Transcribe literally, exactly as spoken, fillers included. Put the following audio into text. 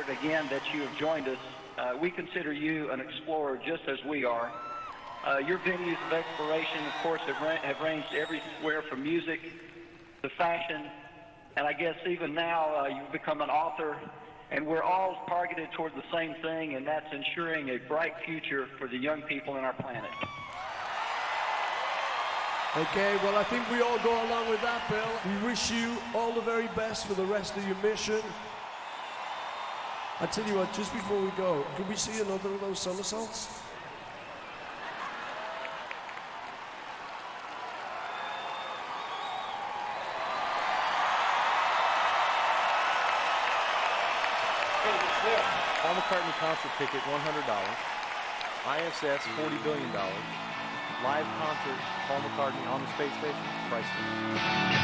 honored again that you have joined us. Uh, we consider you an explorer just as we are. Uh, your venues of exploration, of course, have, ra have ranged everywhere from music to fashion, and I guess even now uh, you've become an author, and we're all targeted toward the same thing, and that's ensuring a bright future for the young people in our planet. Okay, well, I think we all go along with that, Bill. We wish you all the very best for the rest of your mission. I tell you what, just before we go, can we see another of those somersaults? Paul McCartney concert ticket, one hundred dollars. I S S, forty billion dollars. Live concert, Paul McCartney on the space station, priceless.